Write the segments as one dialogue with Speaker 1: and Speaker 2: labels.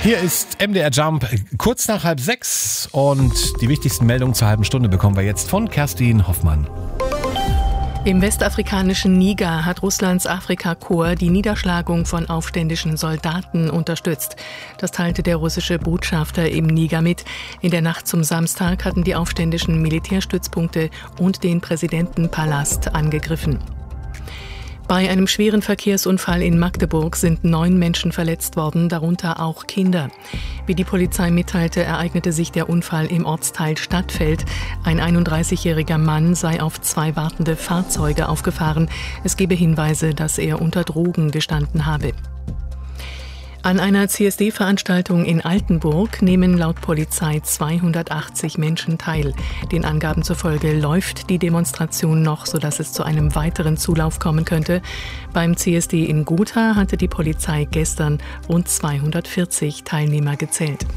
Speaker 1: Hier ist MDR Jump, kurz nach 5:30 und die wichtigsten Meldungen zur halben Stunde bekommen wir jetzt von Kerstin Hoffmann.
Speaker 2: Im westafrikanischen Niger hat Russlands Afrikakorps die Niederschlagung von aufständischen Soldaten unterstützt. Das teilte der russische Botschafter im Niger mit. In der Nacht zum Samstag hatten die Aufständischen Militärstützpunkte und den Präsidentenpalast angegriffen. Bei einem schweren Verkehrsunfall in Magdeburg sind 9 Menschen verletzt worden, darunter auch Kinder. Wie die Polizei mitteilte, ereignete sich der Unfall im Ortsteil Stadtfeld. Ein 31-jähriger Mann sei auf 2 wartende Fahrzeuge aufgefahren. Es gebe Hinweise, dass er unter Drogen gestanden habe. An einer CSD-Veranstaltung in Altenburg nehmen laut Polizei 280 Menschen teil. Den Angaben zufolge läuft die Demonstration noch, sodass es zu einem weiteren Zulauf kommen könnte. Beim CSD in Gotha hatte die Polizei gestern rund 240 Teilnehmer gezählt.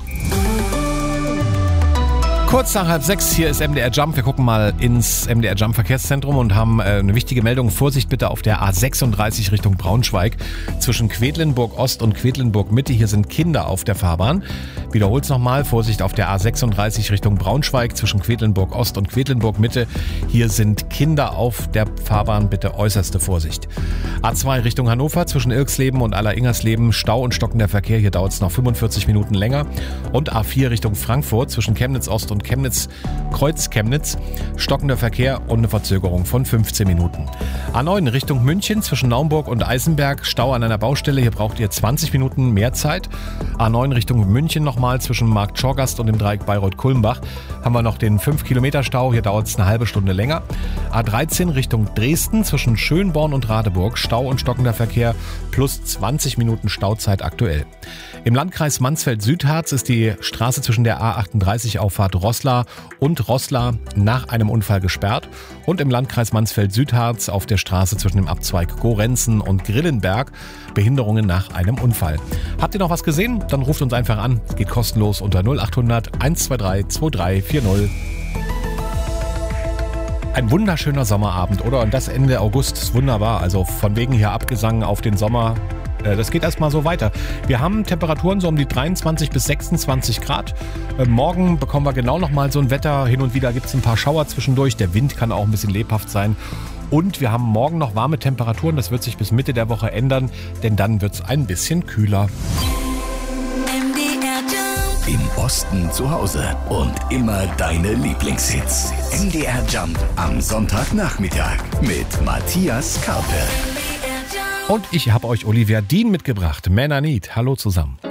Speaker 1: Kurz nach 5:30, hier ist MDR Jump. Wir gucken mal ins MDR Jump Verkehrszentrum und haben eine wichtige Meldung. Vorsicht bitte auf der A36 Richtung Braunschweig. Zwischen Quedlinburg Ost und Quedlinburg Mitte. Hier sind Kinder auf der Fahrbahn. Wiederholt's nochmal. Vorsicht auf der A36 Richtung Braunschweig. Zwischen Quedlinburg Ost und Quedlinburg Mitte. Hier sind Kinder auf der Fahrbahn. Bitte äußerste Vorsicht. A2 Richtung Hannover. Zwischen Irksleben und Alleringersleben. Stau und stockender Verkehr. Hier dauert es noch 45 Minuten länger. Und A4 Richtung Frankfurt. Zwischen Chemnitz Ost und Kreuz Chemnitz, stockender Verkehr und eine Verzögerung von 15 Minuten. A9 Richtung München zwischen Naumburg und Eisenberg, Stau an einer Baustelle, hier braucht ihr 20 Minuten mehr Zeit. A9 Richtung München nochmal zwischen Markt Schorgast und dem Dreieck Bayreuth-Kulmbach haben wir noch den 5 Kilometer Stau, hier dauert es eine halbe Stunde länger. A13 Richtung Dresden zwischen Schönborn und Radeburg, Stau und stockender Verkehr plus 20 Minuten Stauzeit aktuell. Im Landkreis Mansfeld-Südharz ist die Straße zwischen der A38 Auffahrt Roßla und Roßla nach einem Unfall gesperrt. Und im Landkreis Mansfeld-Südharz auf der Straße zwischen dem Abzweig Gorenzen und Grillenberg Behinderungen nach einem Unfall. Habt ihr noch was gesehen? Dann ruft uns einfach an. Es geht kostenlos unter 0800 123 2340. Ein wunderschöner Sommerabend, oder? Und das Ende August ist wunderbar. Also von wegen hier abgesungen auf den Sommer. Das geht erstmal so weiter. Wir haben Temperaturen so um die 23 bis 26 Grad. Morgen bekommen wir genau nochmal so ein Wetter. Hin und wieder gibt es ein paar Schauer zwischendurch. Der Wind kann auch ein bisschen lebhaft sein. Und wir haben morgen noch warme Temperaturen. Das wird sich bis Mitte der Woche ändern, denn dann wird es ein bisschen kühler.
Speaker 3: Im Osten zu Hause und immer deine Lieblingshits. MDR Jump am Sonntagnachmittag mit Matthias Karpe.
Speaker 1: Und ich habe euch Olivia Dean mitgebracht. Man I Need. Hallo zusammen.